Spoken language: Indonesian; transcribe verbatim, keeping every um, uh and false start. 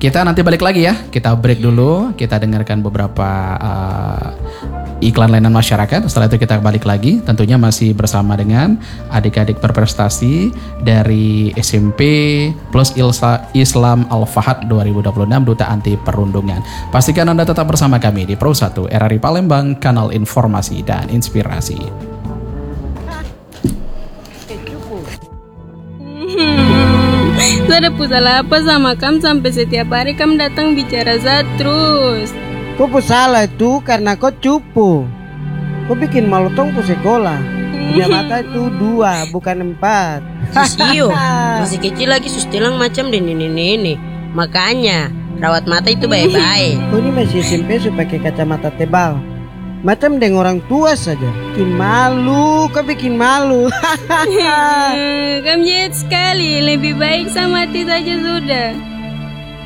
Kita nanti balik lagi ya. Kita break dulu. Kita dengarkan beberapa uh, iklan layanan masyarakat. Setelah itu kita balik lagi. Tentunya masih bersama dengan adik-adik berprestasi dari S M P Plus Ilsa Islam Al-Fahad dua ribu dua puluh enam Duta Anti Perundungan. Pastikan Anda tetap bersama kami di Pro satu R R I Palembang, kanal informasi dan inspirasi. Saya ada salah apa sama kamu sampai setiap hari kamu datang bicara Zat terus. Kau salah itu karena kau cupu. Kau bikin malu tong ke sekolah. Punya mata itu dua bukan empat. Sisio masih kecil lagi sustilang macam dan ini-ini. Makanya rawat mata itu baik-baik. Kau ini masih S M P supaya pakai kacamata tebal. Macam dengan orang tua saja. Bikin malu, kau bikin malu. Kamu jahat sekali. Lebih baik sama mati saja sudah.